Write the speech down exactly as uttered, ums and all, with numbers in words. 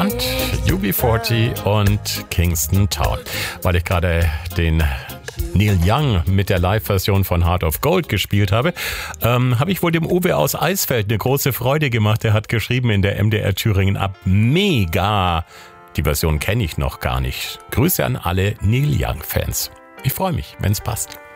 gespannt. U B vierzig und Kingston Town. Weil ich gerade den Neil Young mit der Live-Version von Heart of Gold gespielt habe, ähm, habe ich wohl dem Uwe aus Eisfeld eine große Freude gemacht. Der hat geschrieben in der M D R Thüringen ab. Mega! Die Version kenne ich noch gar nicht. Grüße an alle Neil Young-Fans. Ich freue mich, wenn's passt.